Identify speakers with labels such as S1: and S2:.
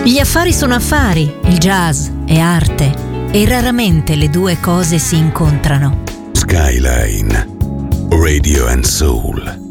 S1: Gli affari sono affari, il jazz è arte e raramente le due cose si incontrano.
S2: Skyline Radio and Soul.